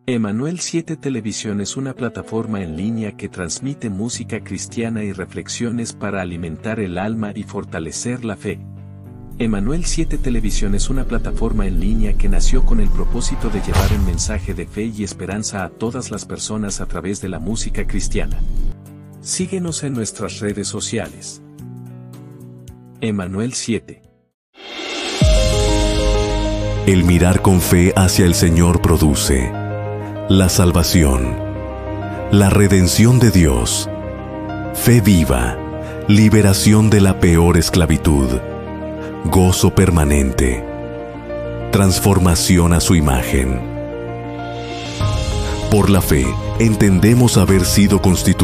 Emanuel 7 Televisión es una plataforma en línea que transmite música cristiana y reflexiones para alimentar el alma y fortalecer la fe. Emanuel 7 Televisión es una plataforma en línea que nació con el propósito de llevar un mensaje de fe y esperanza a todas las personas a través de la música cristiana. Síguenos en nuestras redes sociales. Emanuel 7. El mirar con fe hacia el Señor produce la salvación, la redención de Dios, fe viva, liberación de la peor esclavitud, gozo permanente, transformación a su imagen. Por la fe, entendemos haber sido constituidos